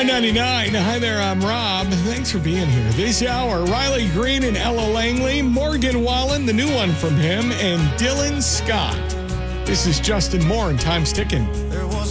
Y99. Hi there, I'm Rob. Thanks for being here. This hour, Riley Green and Ella Langley, Morgan Wallen, the new one from him, and Dylan Scott. This is Justin Moore and Time's Ticking. There was